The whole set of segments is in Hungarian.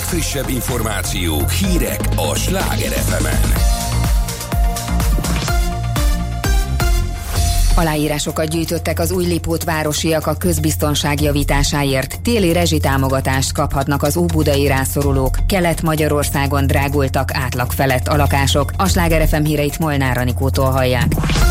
legfrissebb információk, hírek a Sláger FM-en. Aláírásokat gyűjtöttek az Újlipót városiak a közbiztonság javításáért. Téli rezsitámogatást kaphatnak az óbudai rászorulók. Kelet-Magyarországon drágultak átlag felett a lakások. A Sláger FM híreit Molnár Anikótól hallják.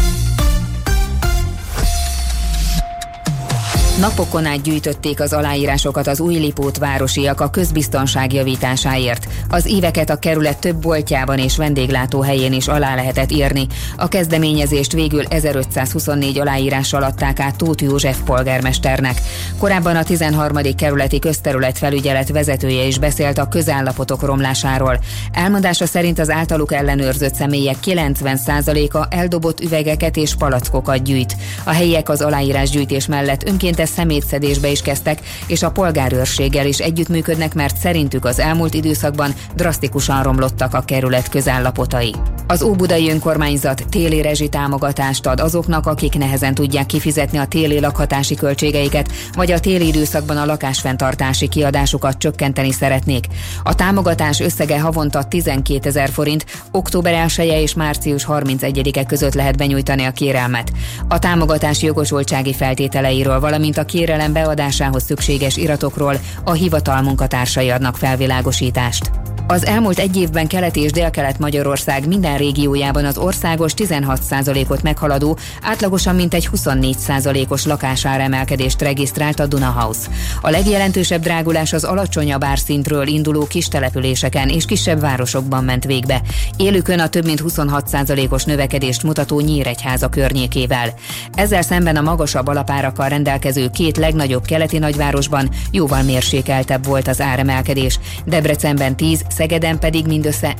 Napokon át gyűjtötték az aláírásokat az Újlipót városiak a közbiztonság javításáért. Az íveket a kerület több boltjában és vendéglátóhelyén is alá lehetett írni. A kezdeményezést végül 1524 aláírással adták át Tóth József polgármesternek. Korábban a 13. kerületi közterületfelügyelet vezetője is beszélt a közállapotok romlásáról. Elmondása szerint az általuk ellenőrzött személyek 90%-a eldobott üvegeket és palackokat gyűjt. A helyiek az aláírásgyűjtés mellett önkéntes szemétszedésbe is kezdtek, és a polgárőrséggel is együttműködnek, mert szerintük az elmúlt időszakban drasztikusan romlottak a kerület közállapotai. Az óbudai önkormányzat téli rezsitámogatást ad azoknak, akik nehezen tudják kifizetni a téli lakhatási költségeiket, vagy a téli időszakban a lakásfenntartási kiadásukat csökkenteni szeretnék. A támogatás összege havonta 12 000 forint, október 1-e és március 31-e között lehet benyújtani a kérelmet. A támogatás jogosultsági feltételeiről, valamint a kérelem beadásához szükséges iratokról a hivatal munkatársai adnak felvilágosítást. Az elmúlt egy évben Kelet- és Délkelet-Magyarország minden régiójában az országos 16%-ot meghaladó, átlagosan mintegy 24%-os lakásáremelkedést regisztrált a Dunahouse. A legjelentősebb drágulás az alacsonyabb árszintről induló kis településeken és kisebb városokban ment végbe. Élükön a több mint 26%-os növekedést mutató Nyíregyháza környékével. Ezzel szemben a magasabb alapárakkal rendelkező két legnagyobb keleti nagyvárosban jóval mérsékeltebb volt az áremelkedés. Debrecenben 10, Szegeden pedig mindössze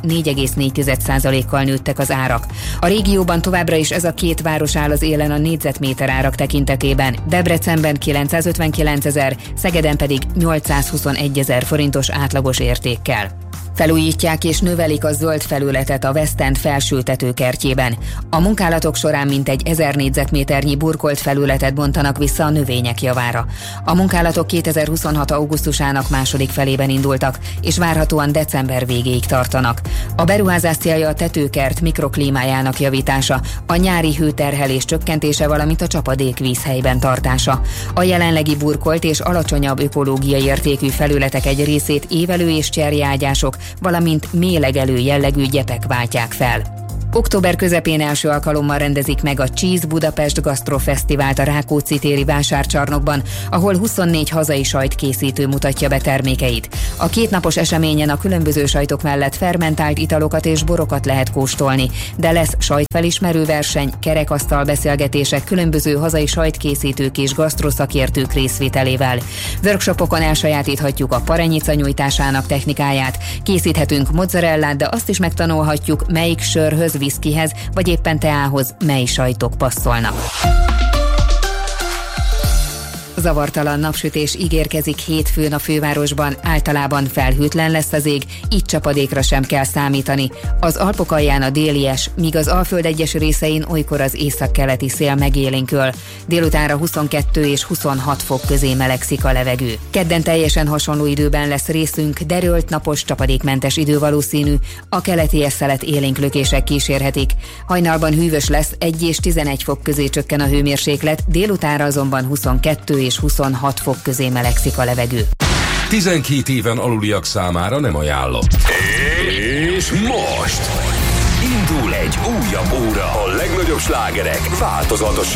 4,4%-kal nőttek az árak. A régióban továbbra is ez a két város áll az élen a négyzetméter árak tekintetében. Debrecenben 959 000, Szegeden pedig 821 000 forintos átlagos értékkel. Felújítják és növelik a zöld felületet a West End felső tetőkertjében. A munkálatok során mintegy 1000 négyzetméternyi burkolt felületet bontanak vissza a növények javára. A munkálatok 2026. augusztusának második felében indultak, és várhatóan december végéig tartanak. A beruházás célja a tetőkert mikroklímájának javítása, a nyári hőterhelés csökkentése, valamint a csapadékvíz helyben tartása. A jelenlegi burkolt és alacsonyabb ökológiai értékű felületek egy részét évelő és cserjeágyások, valamint mélegelő jellegű gyepek váltják fel. Október közepén első alkalommal rendezik meg a Cheese Budapest Gasztrofesztivált a Rákóczi-téri vásárcsarnokban, ahol 24 hazai sajtkészítő mutatja be termékeit. A kétnapos eseményen a különböző sajtok mellett fermentált italokat és borokat lehet kóstolni, de lesz sajtfelismerő verseny, kerekasztal beszélgetések különböző hazai sajtkészítők és gasztroszakértők részvételével. Workshopokon elsajátíthatjuk a parenyica nyújtásának technikáját, készíthetünk mozzarellát, de azt is megtanulhatjuk, melyik sörhöz, viszkihez, vagy éppen teához mely sajtok passzolnak. Zavartalan napsütés ígérkezik hétfőn a fővárosban, általában felhőtlen lesz az ég, így csapadékra sem kell számítani. Az Alpok alján a délies, míg az Alföld egyes részein olykor az északkeleti szél megélénkül. Délutánra 22 és 26 fok közé melegszik a levegő. Kedden teljesen hasonló időben lesz részünk, derült napos, csapadékmentes idő valószínű, a keleti eszelet élénk lökések kísérhetik. Hajnalban hűvös lesz, 1 és 11 fok közé csökken a hőmérséklet, délutánra azonban 22 és 26 fok közé melegszik a levegő. 12 éven aluliak számára nem ajánlott. És most indul egy újabb óra. A legnagyobb slágerek változatos